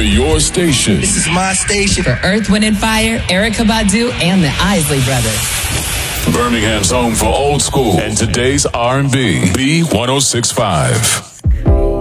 We're your station. This is my station. For Earth, Wind and Fire, Erykah Badu, and the Isley Brothers. Birmingham's home for old school and today's R&B. B 106.5.